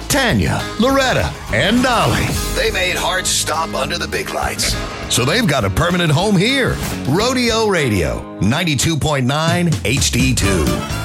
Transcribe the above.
Tanya, Loretta, and Dolly. They made hearts stop under the big lights. So they've got a permanent home here. Rodeo Radio, 92.9 HD2.